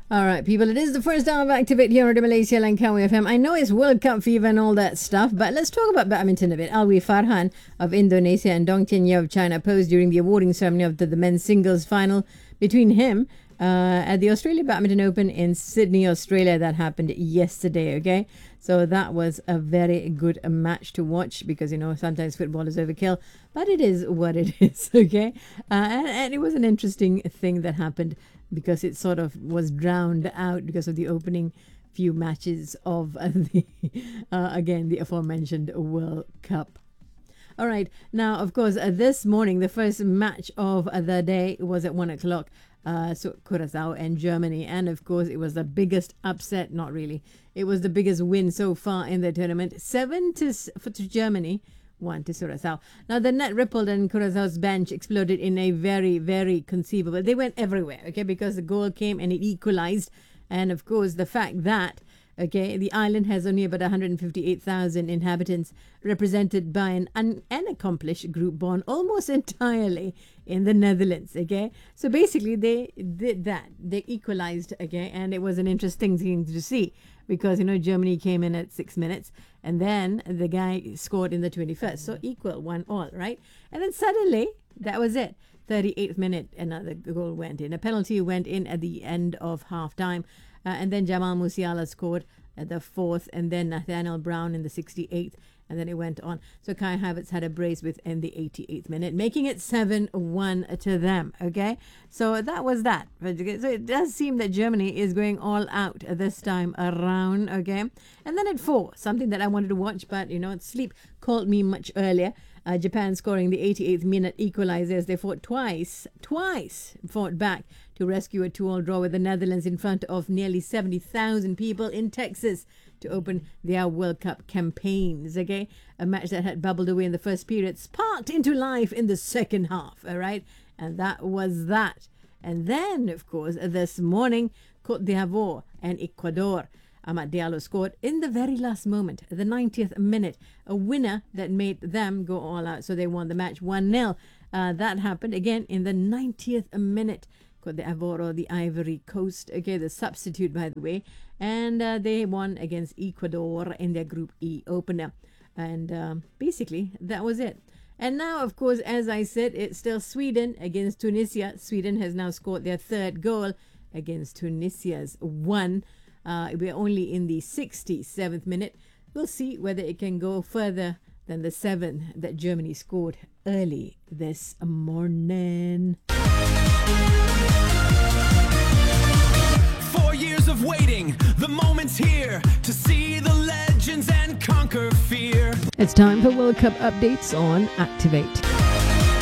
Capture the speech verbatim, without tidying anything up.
All right, people, it is the first hour of Activate here on Malaysia Langkawi F M. I know it's World Cup fever and all that stuff, but let's talk about badminton a bit. Alwi Farhan of Indonesia and Dong Tianye of China posed during the awarding ceremony of the, the men's singles final between him uh, at the Australia Badminton Open in Sydney, Australia. That happened yesterday, okay? So that was a very good uh, match to watch because, you know, sometimes football is overkill, but it is what it is, okay? Uh, and, and it was an interesting thing that happened because it sort of was drowned out because of the opening few matches of uh, the, uh, again, the aforementioned World Cup. All right. Now, of course, uh, this morning, the first match of uh, the day was at one o'clock. Uh, so Curacao and Germany. And, of course, it was the biggest upset. Not really. It was the biggest win so far in the tournament. Seven to, for, to Germany. One to Curacao. Now, the net rippled and Curacao's bench exploded in a very, very conceivable. They went everywhere, okay, because the goal came and it equalized. And, of course, the fact that, okay, the island has only about one hundred fifty-eight thousand inhabitants, represented by an un- unaccomplished group born almost entirely in the Netherlands, okay? So, basically, they did that. They equalized, okay, and it was an interesting thing to see. Because, you know, Germany came in at six minutes and then the guy scored in the twenty-first. So equal, one all, right? And then suddenly, that was it. thirty-eighth minute, another goal went in. A penalty went in at the end of half time. Uh, and then Jamal Musiala scored at the fourth. And then Nathaniel Brown in the sixty-eighth. And then it went on. So Kai Havertz had a brace within the eighty-eighth minute, making it seven one to them. Okay? So that was that. So it does seem that Germany is going all out this time around. Okay? And then at four, something that I wanted to watch, but, you know, sleep called me much earlier. Uh, Japan scoring the eighty-eighth minute equalizer as they fought twice, twice fought back to rescue a two all draw with the Netherlands in front of nearly seventy thousand people in Texas to open their World Cup campaigns, okay? A match that had bubbled away in the first period, sparked into life in the second half, all right? And that was that. And then, of course, this morning, Cote d'Ivoire and Ecuador. Amad Diallo scored in the very last moment, the ninetieth minute, a winner that made them go all out. So they won the match one nil. Uh, that happened again in the ninetieth minute. Cote d'Ivoire, or the Ivory Coast, okay, the substitute, by the way. And uh, they won against Ecuador in their Group E opener. And um, basically, that was it. And now, of course, as I said, it's still Sweden against Tunisia. Sweden has now scored their third goal against Tunisia's one. Uh, we're only in the sixty-seventh minute. We'll see whether it can go further than the seven that Germany scored early this morning. Four years of waiting, the moment's here to see the legends and conquer fear. It's time for World Cup updates on Activate.